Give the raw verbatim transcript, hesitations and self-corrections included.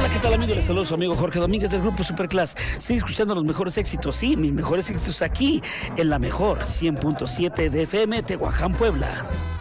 Hola, ¿qué tal, amigos? Les saludo su amigo Jorge Domínguez del grupo Superclass. Sigue escuchando los mejores éxitos, sí, mis mejores éxitos aquí en la mejor cien punto siete de F M, Tehuacán, Puebla.